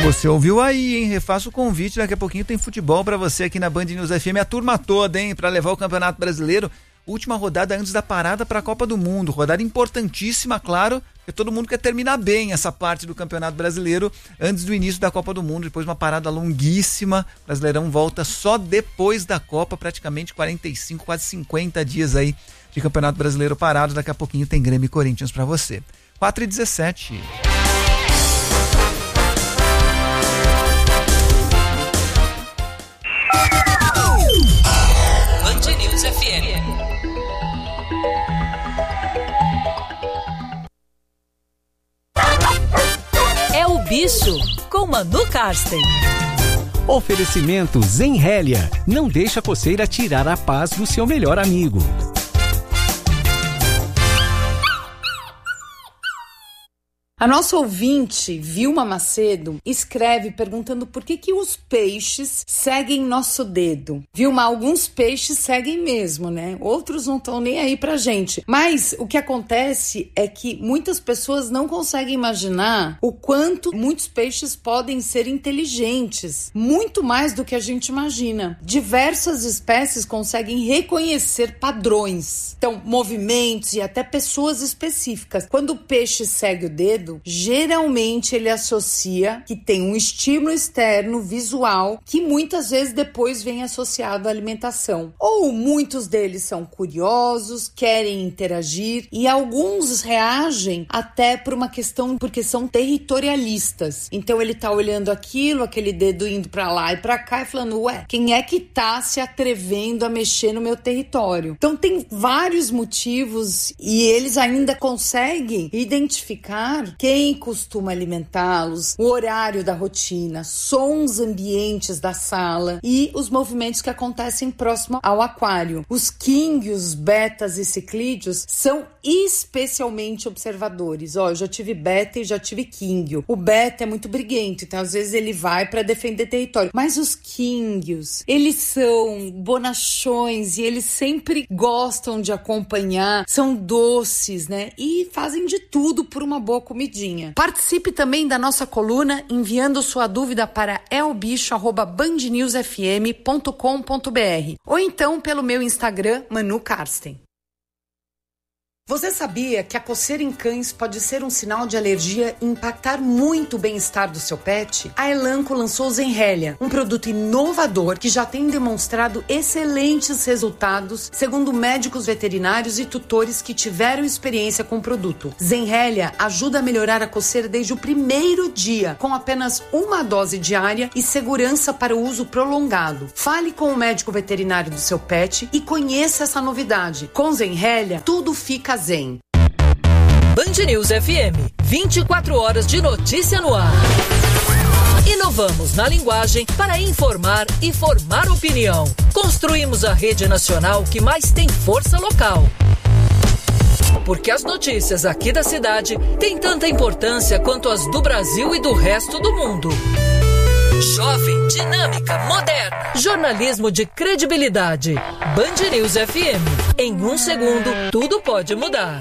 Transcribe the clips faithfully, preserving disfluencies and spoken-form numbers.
Você ouviu aí, hein? Refaço o convite, daqui a pouquinho tem futebol pra você aqui na Band News F M, a turma toda, hein? Pra levar o Campeonato Brasileiro, última rodada antes da parada pra Copa do Mundo, rodada importantíssima, claro, porque todo mundo quer terminar bem essa parte do Campeonato Brasileiro antes do início da Copa do Mundo, depois uma parada longuíssima, o Brasileirão volta só depois da Copa, praticamente quarenta e cinco, quase cinquenta dias aí de Campeonato Brasileiro parado, daqui a pouquinho tem Grêmio e Corinthians pra você. quatro e dezessete. Band News F M. É o bicho com Manu Karsten. Oferecimento Zenrélia. Não deixa a coceira tirar a paz do seu melhor amigo. A nossa ouvinte, Vilma Macedo, escreve perguntando por que que os peixes seguem nosso dedo. Vilma, alguns peixes seguem mesmo, né? Outros não estão nem aí pra gente. Mas o que acontece é que muitas pessoas não conseguem imaginar o quanto muitos peixes podem ser inteligentes. Muito mais do que a gente imagina. Diversas espécies conseguem reconhecer padrões. Então, movimentos e até pessoas específicas. Quando o peixe segue o dedo, geralmente ele associa que tem um estímulo externo visual que muitas vezes depois vem associado à alimentação. Ou muitos deles são curiosos, querem interagir e alguns reagem até por uma questão, porque são territorialistas. Então ele tá olhando aquilo, aquele dedo indo pra lá e pra cá e falando, ué, quem é que tá se atrevendo a mexer no meu território? Então tem vários motivos e eles ainda conseguem identificar quem costuma alimentá-los, o horário da rotina, sons ambientes da sala e os movimentos que acontecem próximo ao aquário. Os quínguios, betas e ciclídeos são especialmente observadores. Ó, eu já tive beta e já tive quínguio. O beta é muito briguento, então às vezes ele vai para defender território. Mas os quínguios, eles são bonachões e eles sempre gostam de acompanhar, são doces, né? E fazem de tudo por uma boa comidinha. Participe também da nossa coluna enviando sua dúvida para elbicho arroba band news f m ponto com ponto b r ou então pelo meu Instagram, Manu Karsten. Você sabia que a coceira em cães pode ser um sinal de alergia e impactar muito o bem-estar do seu pet? A Elanco lançou o Zenrélia, um produto inovador que já tem demonstrado excelentes resultados, segundo médicos veterinários e tutores que tiveram experiência com o produto. Zenrélia ajuda a melhorar a coceira desde o primeiro dia, com apenas uma dose diária e segurança para o uso prolongado. Fale com o médico veterinário do seu pet e conheça essa novidade. Com Zenrélia, tudo fica zen. Band News F M, vinte e quatro horas de notícia no ar. Inovamos na linguagem para informar e formar opinião. Construímos a rede nacional que mais tem força local. Porque as notícias aqui da cidade têm tanta importância quanto as do Brasil e do resto do mundo. Jovem, dinâmica, moderna. Jornalismo de credibilidade. Band News F M. Em um segundo, tudo pode mudar.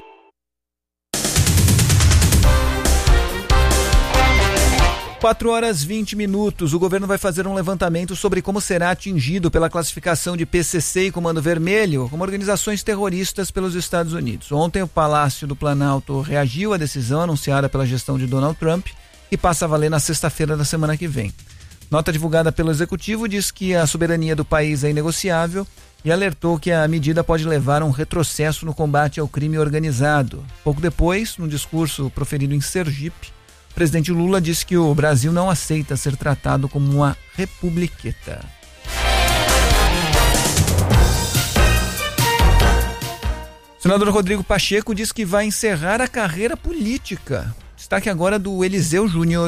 quatro horas e vinte minutos. O governo vai fazer um levantamento sobre como será atingido pela classificação de P C C e Comando Vermelho como organizações terroristas pelos Estados Unidos. Ontem, o Palácio do Planalto reagiu à decisão anunciada pela gestão de Donald Trump, que passa a valer na sexta-feira da semana que vem. Nota divulgada pelo Executivo diz que a soberania do país é inegociável e alertou que a medida pode levar a um retrocesso no combate ao crime organizado. Pouco depois, num discurso proferido em Sergipe, o presidente Lula disse que o Brasil não aceita ser tratado como uma republiqueta. O senador Rodrigo Pacheco diz que vai encerrar a carreira política. Destaque agora do Eliseu Júnior.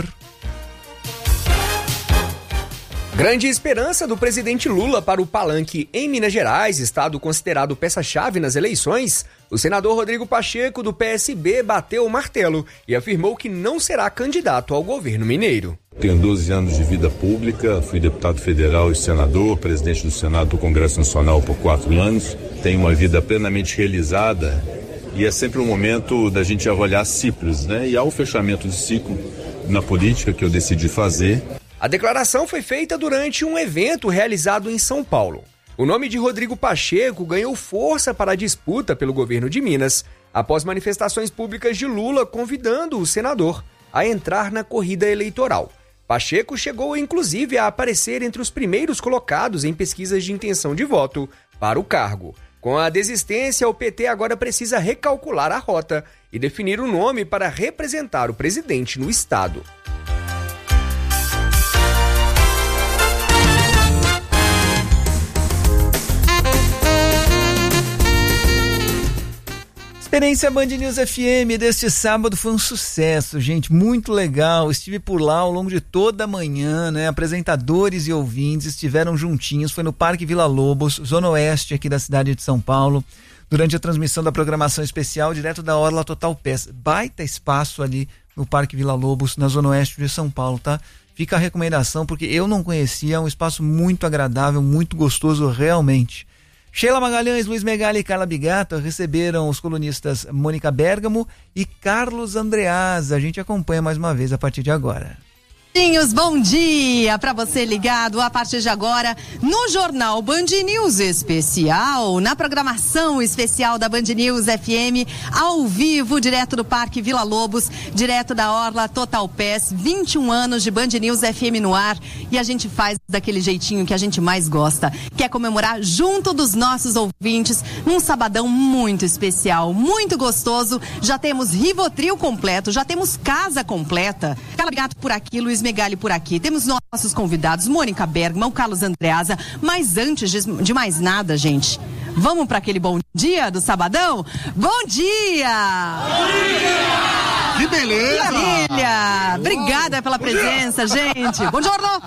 Grande esperança do presidente Lula para o palanque em Minas Gerais, estado considerado peça-chave nas eleições, o senador Rodrigo Pacheco, do P S B, bateu o martelo e afirmou que não será candidato ao governo mineiro. Tenho doze anos de vida pública, fui deputado federal e senador, presidente do Senado do Congresso Nacional por quatro anos. Tenho uma vida plenamente realizada e é sempre um momento da gente avaliar ciclos, né? E ao fechamento de ciclo, na política que eu decidi fazer. A declaração foi feita durante um evento realizado em São Paulo. O nome de Rodrigo Pacheco ganhou força para a disputa pelo governo de Minas, após manifestações públicas de Lula convidando o senador a entrar na corrida eleitoral. Pacheco chegou inclusive a aparecer entre os primeiros colocados em pesquisas de intenção de voto para o cargo. Com a desistência, o P T agora precisa recalcular a rota e definir um nome para representar o presidente no estado. Experiência Band News F M deste sábado foi um sucesso, gente, muito legal. Estive por lá ao longo de toda a manhã, né? Apresentadores e ouvintes estiveram juntinhos, foi no Parque Vila Lobos, zona oeste aqui da cidade de São Paulo, durante a transmissão da programação especial direto da Orla Total Pass. Baita espaço ali no Parque Vila Lobos, na zona oeste de São Paulo, tá? Fica a recomendação, porque eu não conhecia, é um espaço muito agradável, muito gostoso realmente. Sheila Magalhães, Luiz Megali e Carla Bigato receberam os colunistas Mônica Bergamo e Carlos Andreasa. A gente acompanha mais uma vez a partir de agora. Bom dia para você ligado a partir de agora no Jornal Band News Especial, na programação especial da Band News F M, ao vivo, direto do Parque Vila Lobos, direto da Orla Total Pass, vinte e um anos de Band News F M no ar, e a gente faz daquele jeitinho que a gente mais gosta, que é comemorar junto dos nossos ouvintes num sabadão muito especial, muito gostoso. Já temos Rivotril completo, já temos casa completa. Carla Bigato por aqui, Luiz Megali por aqui. Temos nossos convidados, Mônica Bergman, Carlos Andreasa. Mas antes de, de mais nada, gente, vamos para aquele bom dia do sabadão? Bom dia! Bom dia! Que beleza! Maravilha! Obrigada pela presença, gente. Bom giorno!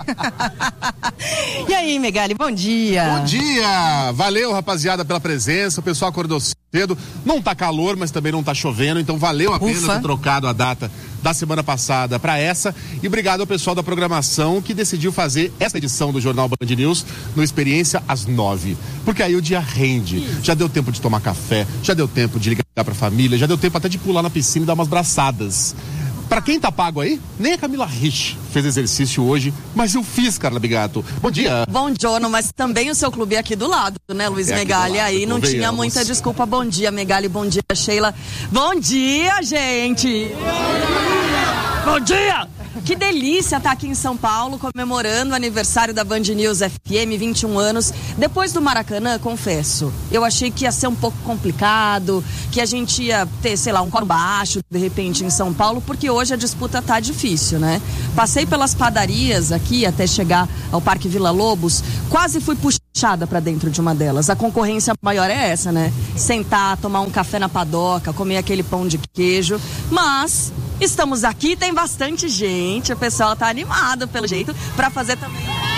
E aí, Megali, bom dia! Bom dia! Valeu, rapaziada, pela presença. O pessoal acordou cedo. Não tá calor, mas também não tá chovendo, então valeu a pena Ufa. ter trocado a data da semana passada para essa. E obrigado ao pessoal da programação que decidiu fazer essa edição do Jornal Band News no Experiência às nove. Porque aí o dia rende. Já deu tempo de tomar café, já deu tempo de ligar pra família, já deu tempo até de pular na piscina e dar umas braçadas. Pra quem tá pago aí, nem a Camila Rich fez exercício hoje, mas eu fiz, Carla Bigato. Bom dia. Bom giorno, mas também o seu clube é aqui do lado, né, Luiz É Megali? lado, Aí não convenhamos. tinha muita desculpa. Bom dia, Megali. Bom dia, Sheila. Bom dia, gente. Bom dia! Que delícia estar aqui em São Paulo comemorando o aniversário da Band News F M, vinte e um anos. Depois do Maracanã, confesso, eu achei que ia ser um pouco complicado, que a gente ia ter, sei lá, um coro baixo de repente em São Paulo, porque hoje a disputa tá difícil, né? Passei pelas padarias aqui até chegar ao Parque Vila Lobos, quase fui puxada para dentro de uma delas. A concorrência maior é essa, né? Sentar, tomar um café na padoca, comer aquele pão de queijo, mas estamos aqui, tem bastante gente, o pessoal tá animado pelo jeito para fazer também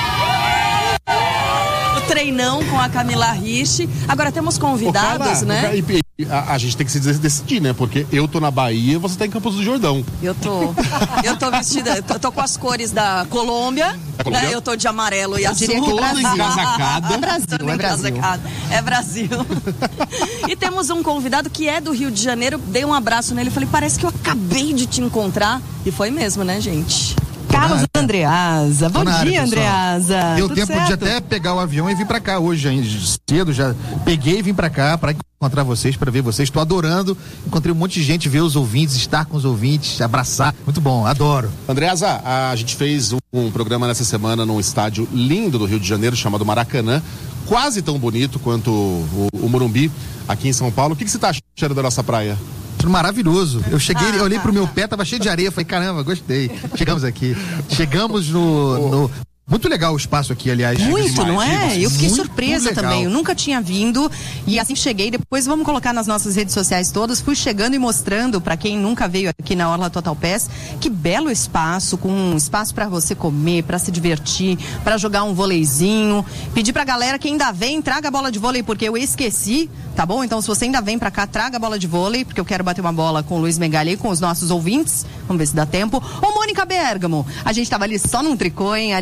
o treinão com a Camila Rich. Agora temos convidados, Ô, Carla, né? e- e- A, a gente tem que se decidir, né? Porque eu tô na Bahia e você tá em Campos do Jordão. Eu tô, eu tô vestida, eu tô, tô com as cores da Colômbia, Da Colômbia? né? Eu tô de amarelo e azul. diria que Toda Brasil. encasacada. É Brasil, é Brasil. É Brasil. E temos um convidado que é do Rio de Janeiro, dei um abraço nele e falei, parece que eu acabei de te encontrar. E foi mesmo, né, gente? Carlos Andreasa. Bom Tô na área, dia, pessoal. Andreasa. Deu Tudo tempo certo? de até pegar o avião e vir pra cá hoje ainda, cedo, já peguei e vim pra cá pra encontrar vocês, pra ver vocês. Tô adorando, encontrei um monte de gente, ver os ouvintes, estar com os ouvintes, abraçar, muito bom, adoro. Andreasa, a gente fez um, um programa nessa semana num estádio lindo do Rio de Janeiro, chamado Maracanã, quase tão bonito quanto o, o Morumbi, aqui em São Paulo. O que, que você tá achando da nossa praia? Maravilhoso. Eu cheguei, eu olhei pro meu pé, tava cheio de areia, falei, caramba, gostei. Chegamos aqui. Chegamos no... no... Muito legal o espaço aqui, aliás. Muito, demais, não é? demais. Eu fiquei Muito surpresa legal. também. Eu nunca tinha vindo e assim cheguei. Depois vamos colocar nas nossas redes sociais todas. Fui chegando e mostrando pra quem nunca veio aqui na Orla Total Pass que belo espaço, com um espaço pra você comer, pra se divertir, pra jogar um voleizinho. Pedir pra galera que ainda vem, traga a bola de vôlei porque eu esqueci, tá bom? Então se você ainda vem pra cá, traga a bola de vôlei porque eu quero bater uma bola com o Luiz Megali e com os nossos ouvintes. Vamos ver se dá tempo. Ô, Mônica Bergamo, a gente tava ali só num tricô, hein, ali atrás.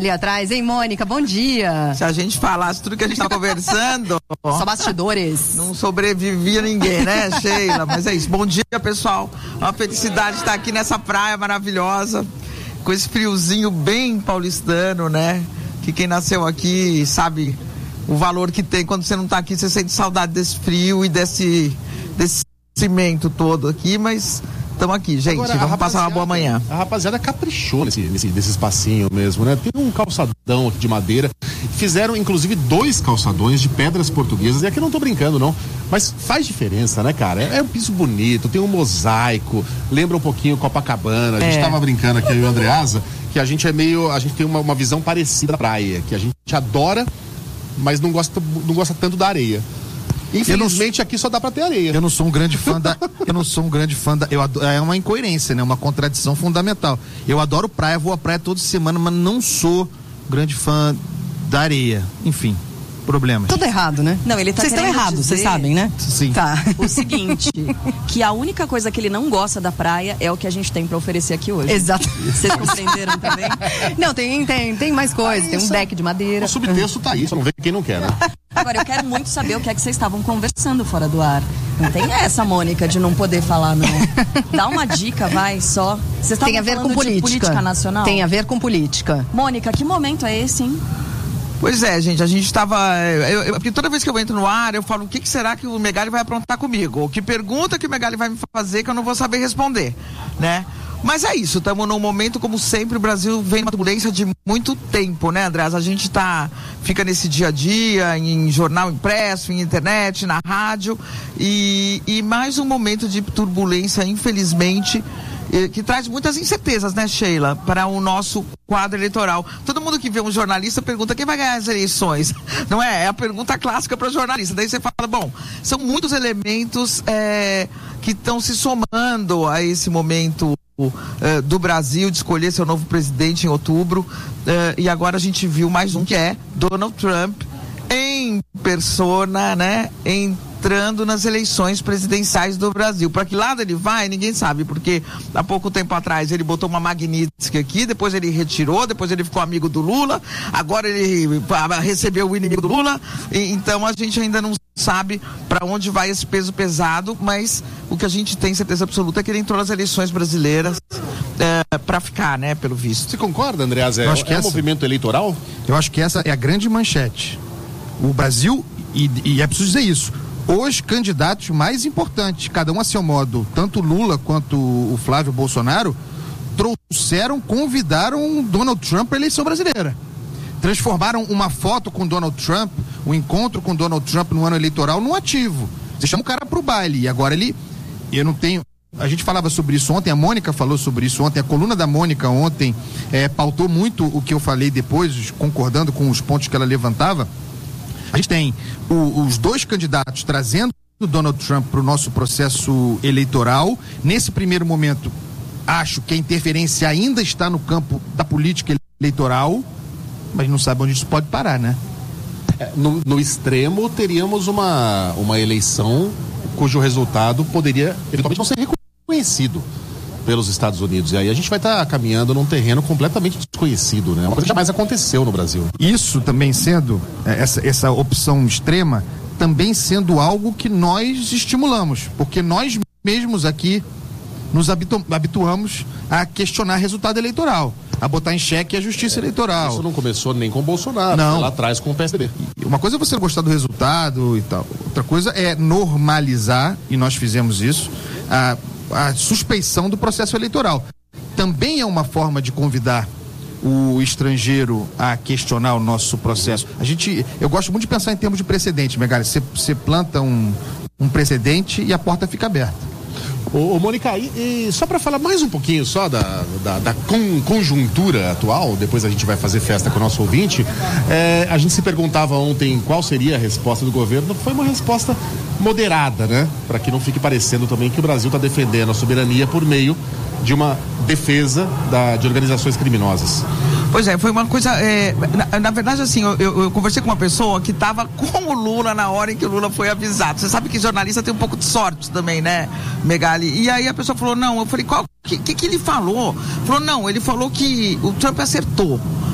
demais, hein, Mônica? Bom dia. Se a gente falasse tudo que a gente tá conversando... Só bastidores. Não sobrevivia ninguém, né, Sheila? Mas é isso. Bom dia, pessoal. Uma felicidade estar aqui nessa praia maravilhosa, com esse friozinho bem paulistano, né? Que quem nasceu aqui sabe o valor que tem. Quando você não tá aqui, você sente saudade desse frio e desse, desse cimento todo aqui, mas... Estamos aqui, gente. Agora, vamos passar uma boa manhã. A rapaziada caprichou nesse, nesse, nesse espacinho mesmo, né? Tem um calçadão aqui de madeira. Fizeram, inclusive, dois calçadões de pedras portuguesas. E aqui eu não tô brincando, não. Mas faz diferença, né, cara? É, é um piso bonito, tem um mosaico. Lembra um pouquinho Copacabana. A gente é. tava brincando aqui, eu e o Andreasa, que a gente é meio... A gente tem uma, uma visão parecida da praia. Que a gente adora, mas não gosta, não gosta tanto da areia. Infelizmente não, aqui só dá pra ter areia. Eu não sou um grande fã da. Eu não sou um grande fã da. Eu adoro, é uma incoerência, né? Uma contradição fundamental. Eu adoro praia, vou à praia toda semana, mas não sou grande fã da areia. Enfim, problemas. Tudo errado, né? Não, ele tá Vocês estão errados, vocês sabem, né? Sim. Tá. O seguinte, que a única coisa que ele não gosta da praia é o que a gente tem pra oferecer aqui hoje. Exato. Vocês compreenderam também? Não, tem, tem, tem mais coisas. Tem um deck de madeira. O subtexto tá aí, só não vê quem não quer, né? Agora, eu quero muito saber o que é que vocês estavam conversando fora do ar. Não tem essa, Mônica, de não poder falar, não. Dá uma dica, vai, só. Vocês tem a ver com política. política nacional? Tem a ver com política. Mônica, que momento é esse, hein? Pois é, gente, a gente estava... Porque toda vez que eu entro no ar, eu falo, o que, que será que o Megali vai aprontar comigo? Que pergunta que o Megali vai me fazer que eu não vou saber responder, né? Mas é isso, estamos num momento, como sempre, o Brasil vem numa turbulência de muito tempo, né, Andrés? A gente tá, fica nesse dia a dia, em jornal impresso, em internet, na rádio, e, e mais um momento de turbulência, infelizmente, que traz muitas incertezas, né, Sheila, para o nosso quadro eleitoral. Todo mundo que vê um jornalista pergunta quem vai ganhar as eleições, não é? É a pergunta clássica para o jornalista. Daí você fala, bom, são muitos elementos é, que estão se somando a esse momento uh, do Brasil de escolher seu novo presidente em outubro, uh, e agora a gente viu mais um que é Donald Trump em persona, né, em entrando nas eleições presidenciais do Brasil. Para que lado ele vai, ninguém sabe, porque há pouco tempo atrás ele botou uma Magnitsky aqui, depois ele retirou, depois ele ficou amigo do Lula, agora ele recebeu o inimigo do Lula, e, então a gente ainda não sabe para onde vai esse peso pesado, mas o que a gente tem certeza absoluta é que ele entrou nas eleições brasileiras é, para ficar, né, pelo visto. Você concorda, Andreas? É, é um movimento eleitoral? Eu acho que essa é a grande manchete. O Brasil, e, e é preciso dizer isso, os candidatos mais importantes, cada um a seu modo, tanto Lula quanto o Flávio Bolsonaro, trouxeram, convidaram Donald Trump para a eleição brasileira. Transformaram uma foto com Donald Trump, um encontro com Donald Trump no ano eleitoral, num ativo. Você chama o cara para o baile, e agora ele, eu não tenho... A gente falava sobre isso ontem, a Mônica falou sobre isso ontem, a coluna da Mônica ontem é, pautou muito o que eu falei depois, concordando com os pontos que ela levantava. A gente tem o, os dois candidatos trazendo o Donald Trump para o nosso processo eleitoral. Nesse primeiro momento, acho que a interferência ainda está no campo da política eleitoral, mas não sabe onde isso pode parar, né? É, no, no extremo, teríamos uma, uma eleição cujo resultado poderia eventualmente não ser reconhecido pelos Estados Unidos. E aí a gente vai estar tá caminhando num terreno completamente desconhecido, né? Uma coisa que jamais aconteceu no Brasil. Isso também sendo, essa, essa opção extrema, também sendo algo que nós estimulamos, porque nós mesmos aqui nos habitu- habituamos a questionar resultado eleitoral, a botar em xeque a justiça é, eleitoral. Isso não começou nem com o Bolsonaro, não. Foi lá atrás com o P S D B. Uma coisa é você gostar do resultado e tal, outra coisa é normalizar, e nós fizemos isso, a a suspeição do processo eleitoral. Também é uma forma de convidar o estrangeiro a questionar o nosso processo. A gente, eu gosto muito de pensar em termos de precedente, Megali. Você, você planta um, um precedente e a porta fica aberta. Ô, ô Mônica, e, e só para falar mais um pouquinho só da, da, da con, conjuntura atual, depois a gente vai fazer festa com o nosso ouvinte, é, a gente se perguntava ontem qual seria a resposta do governo. Foi uma resposta moderada, né? Para que não fique parecendo também que o Brasil está defendendo a soberania por meio de uma defesa da, de organizações criminosas. Pois é, foi uma coisa, é, na, na verdade assim, eu, eu, eu conversei com uma pessoa que estava com o Lula na hora em que o Lula foi avisado. Você sabe que jornalista tem um pouco de sorte também, né, Megali? E aí a pessoa falou, não, eu falei, qual, que, que que ele falou? Falou, não, ele falou que o Trump acertou.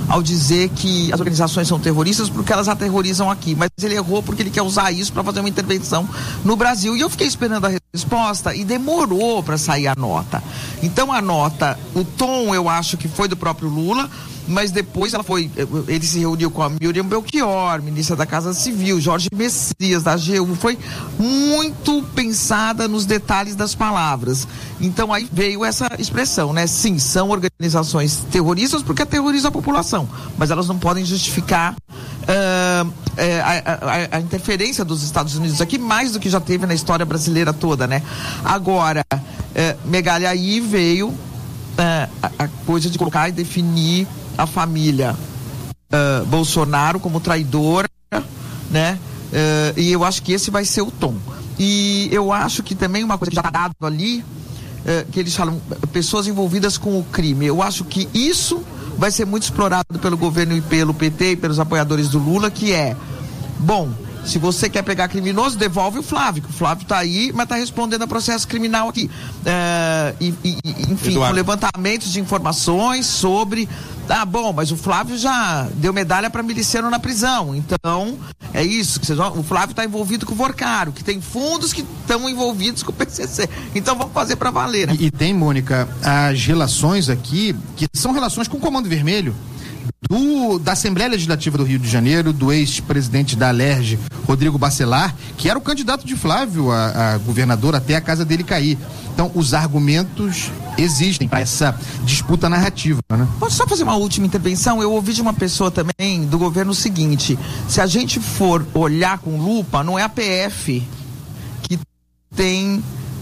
ao dizer que as organizações são terroristas porque elas aterrorizam aqui, mas ele errou porque ele quer usar isso para fazer uma intervenção no Brasil. E eu fiquei esperando a resposta e demorou para sair a nota. Então a nota, o tom eu acho que foi do próprio Lula, mas depois ela foi, ele se reuniu com a Miriam Belchior, ministra da Casa Civil, Jorge Messias, da A G U, foi muito pensada nos detalhes das palavras. Então aí veio essa expressão, né? Sim, são organizações terroristas porque aterrorizam a população, mas elas não podem justificar uh, uh, a, a, a interferência dos Estados Unidos aqui, mais do que já teve na história brasileira toda, né? Agora, uh, Megali, aí veio uh, a, a coisa de colocar e definir a família uh, Bolsonaro como traidora, né? Uh, e eu acho que esse vai ser o tom. E eu acho que também uma coisa que já está dado ali, uh, que eles falam, pessoas envolvidas com o crime. Eu acho que isso vai ser muito explorado pelo governo e pelo P T e pelos apoiadores do Lula, que é, bom, se você quer pegar criminoso, devolve o Flávio, que o Flávio está aí, mas está respondendo a processo criminal aqui. Uh, e, e, enfim, Eduardo, com levantamentos de informações sobre... Ah, bom, mas o Flávio já deu medalha para miliciano na prisão. Então, é isso. Que vocês, o Flávio está envolvido com o Vorcaro, que tem fundos que estão envolvidos com o P C C. Então, vamos fazer para valer, né? E, e tem, Mônica, as relações aqui, que são relações com o Comando Vermelho, Do, da Assembleia Legislativa do Rio de Janeiro, do ex-presidente da Alerj, Rodrigo Bacelar, que era o candidato de Flávio a, a governador até a casa dele cair. Então, os argumentos existem para essa disputa narrativa, né? Posso só fazer uma última intervenção? Eu ouvi de uma pessoa também do governo o seguinte: se a gente for olhar com lupa, não é a P F que tem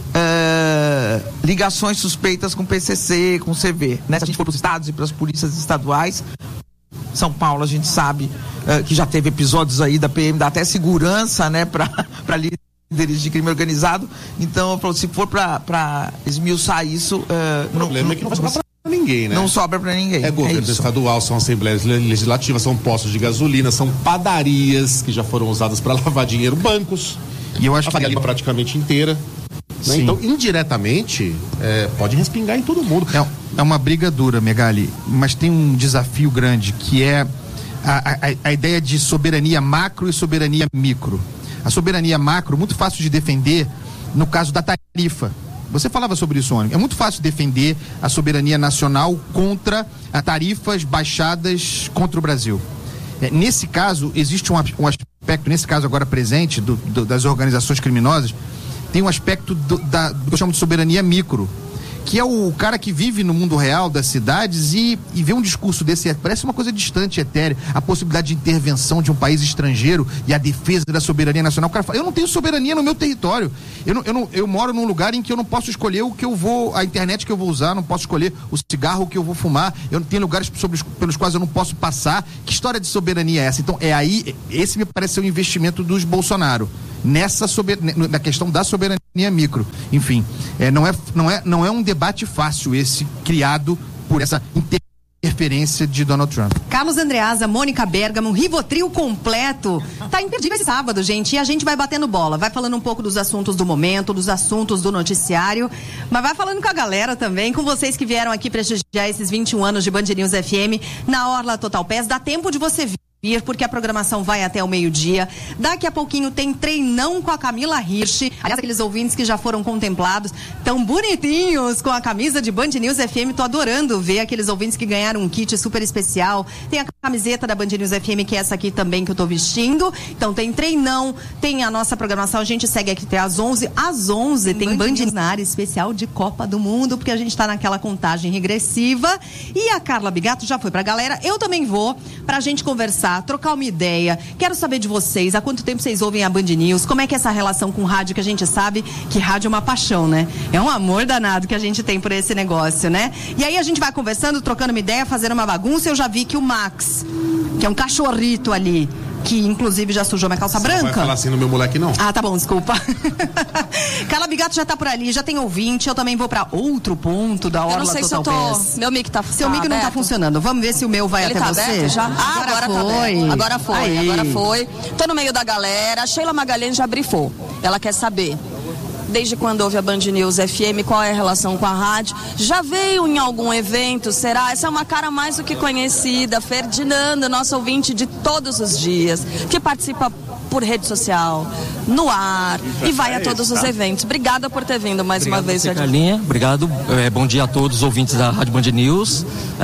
uh, ligações suspeitas com o P C C, com o C V, né? Se a gente for para os estados e para as polícias estaduais, São Paulo a gente sabe uh, que já teve episódios aí da P M, dá até segurança, né, para líderes de crime organizado. Então, eu falo, se for para esmiuçar isso, uh, o problema não, é que não vai sobrar para ninguém, né? Não sobra para ninguém. É governo é estadual, são assembleias legislativas, são postos de gasolina, são padarias que já foram usadas para lavar dinheiro, bancos. E eu acho a padaria que praticamente inteira. Né? Então, indiretamente, é, pode respingar em todo mundo. É, é uma briga dura, Megali, mas tem um desafio grande, que é a, a, a ideia de soberania macro e soberania micro. A soberania macro, muito fácil de defender no caso da tarifa. Você falava sobre isso, Mônica. É muito fácil defender a soberania nacional contra a tarifas baixadas contra o Brasil. É, nesse caso, existe um, um aspecto, nesse caso agora presente, do, do, das organizações criminosas, tem um aspecto do, da, do que eu chamo de soberania micro, que é o cara que vive no mundo real das cidades e, e vê um discurso desse, parece uma coisa distante, etérea, a possibilidade de intervenção de um país estrangeiro e a defesa da soberania nacional. O cara fala, eu não tenho soberania no meu território, eu, não, eu, não, eu moro num lugar em que eu não posso escolher o que eu vou, a internet que eu vou usar, não posso escolher o cigarro que eu vou fumar, eu tenho lugares sobre, pelos quais eu não posso passar. Que história de soberania é essa? Então, é aí, esse me parece ser o investimento dos Bolsonaro, nessa sober, na questão da soberania micro. Enfim, é, não, é, não, é, não é um debate fácil esse criado por essa interferência de Donald Trump. Carlos Andreasa, Mônica Bergamo, Rivotril completo. Tá imperdível esse sábado, gente, e a gente vai batendo bola, vai falando um pouco dos assuntos do momento, dos assuntos do noticiário, mas vai falando com a galera também, com vocês que vieram aqui prestigiar esses vinte e um anos de Band News F M na Orla Total Pass. Dá tempo de você vir, porque a programação vai até o meio-dia. Daqui a pouquinho tem treinão com a Camila Hirsch. Aliás, aqueles ouvintes que já foram contemplados, tão bonitinhos com a camisa de Band News F M. Tô adorando ver aqueles ouvintes que ganharam um kit super especial. Tem a camiseta da Band News F M, que é essa aqui também que eu tô vestindo. Então tem treinão, tem a nossa programação. A gente segue aqui até às onze. Às onze tem, tem Band News na área especial de Copa do Mundo, porque a gente tá naquela contagem regressiva. E a Carla Bigato já foi pra galera. Eu também vou, pra gente conversar, trocar uma ideia. Quero saber de vocês, há quanto tempo vocês ouvem a Band News? Como é que é essa relação com rádio, que a gente sabe que rádio é uma paixão, né? É um amor danado que a gente tem por esse negócio, né? E aí a gente vai conversando, trocando uma ideia, fazendo uma bagunça. Eu já vi que o Max, que é um cachorrito ali, que inclusive já sujou minha calça Você branca. Não vai falar assim no meu moleque, não. Ah, tá bom, desculpa. Carla Bigato já tá por ali, já tem ouvinte. Eu também vou pra outro ponto da Orla Total Pass. Eu não sei Total se eu tô... Meu mic tá Seu mic não tá funcionando. Vamos ver se o meu vai Ele até tá você. Aberto já? Ah, agora, agora foi. Tá aberto. Agora foi, Aí. agora foi. Tô no meio da galera. A Sheila Magalhães já brifou. Ela quer saber Desde quando ouve a Band News F M? Qual é a relação com a rádio? Já veio em algum evento? Será? Essa é uma cara mais do que conhecida. Ferdinando, nosso ouvinte de todos os dias, que participa por rede social, no ar e vai a todos os eventos. Obrigada por ter vindo mais obrigado uma vez, você, Carlinha. Obrigado. É, bom dia a todos os ouvintes da Rádio Band News.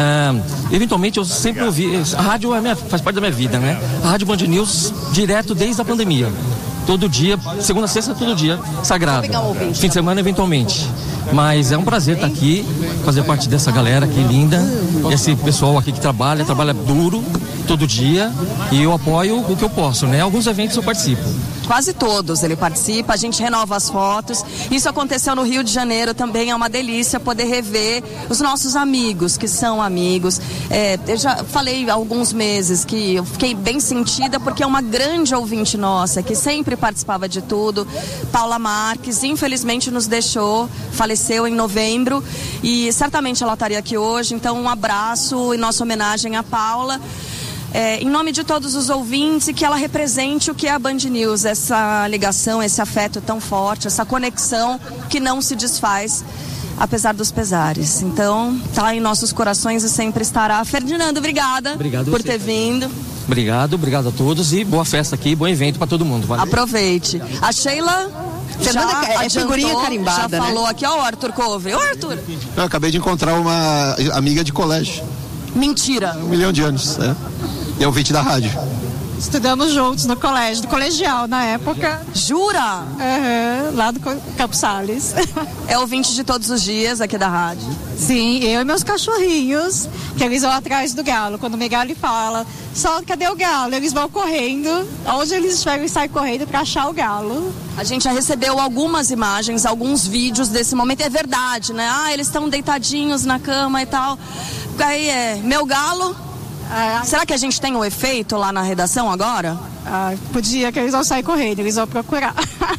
É, eventualmente eu sempre ouvi. A rádio é minha, faz parte da minha vida, né? A Rádio Band News direto desde a pandemia. Todo dia, segunda a sexta, todo dia, sagrado. Fim de semana, eventualmente. Mas é um prazer estar aqui, fazer parte dessa galera aqui linda. Esse pessoal aqui que trabalha, trabalha duro, todo dia. E eu apoio o que eu posso, né? Alguns eventos eu participo. Quase todos ele participa, a gente renova as fotos. Isso aconteceu no Rio de Janeiro também, é uma delícia poder rever os nossos amigos, que são amigos. É, eu já falei há alguns meses que eu fiquei bem sentida porque é uma grande ouvinte nossa, que sempre participava de tudo. Paula Marques, infelizmente nos deixou, faleceu em novembro e certamente ela estaria aqui hoje, então um abraço em nossa homenagem à Paula. É, em nome de todos os ouvintes, e que ela represente o que é a Band News, essa ligação, esse afeto tão forte, essa conexão que não se desfaz, apesar dos pesares. Então, tá em nossos corações e sempre estará. Ferdinando, obrigada obrigado por você, ter vindo. Obrigado, obrigado a todos e boa festa aqui, bom evento para todo mundo. Valeu. Aproveite. A Sheila... Fernanda já é adiantou, figurinha carimbada, já falou né? aqui, ó, o Arthur Covre. Ô, Arthur! Eu acabei de encontrar uma amiga de colégio. Mentira! Um milhão de anos, é. E é ouvinte da rádio. Estudamos juntos no colégio, do colegial na época. Jura? Uhum, lá do Campos Sales. É ouvinte de todos os dias aqui da rádio? Sim, eu e meus cachorrinhos, que eles vão atrás do galo. Quando o Megali fala, só cadê o galo? Eles vão correndo, onde eles estiverem, eles saem correndo para achar o galo. A gente já recebeu algumas imagens, alguns vídeos desse momento, é verdade, né? Ah, eles estão deitadinhos na cama e tal. Aí é, meu galo... Ah, será que a gente tem um efeito lá na redação agora? Ah, podia, que eles vão sair correndo, eles vão procurar.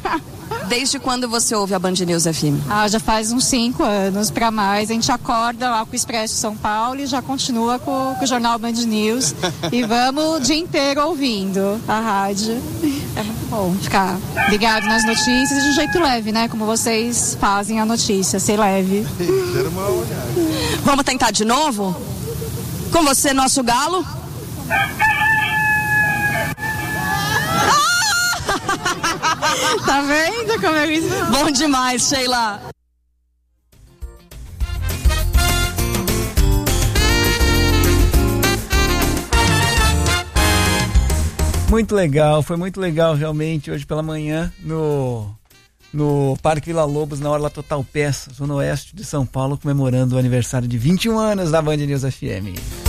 Desde quando você ouve a Band News F M? Ah, já faz uns cinco anos para mais. A gente acorda lá com o Expresso São Paulo e já continua com, com o jornal Band News. E vamos o dia inteiro ouvindo a rádio. É muito bom ficar ligado nas notícias de um jeito leve, né? Como vocês fazem a notícia, ser leve. Vamos tentar de novo? Com você, nosso galo. Tá vendo como é isso? Bom demais, Sheila. Muito legal, foi muito legal realmente hoje pela manhã no, no Parque Vila Lobos, na Orla Total Peças, zona oeste de São Paulo, comemorando o aniversário de vinte e um anos da Band News F M.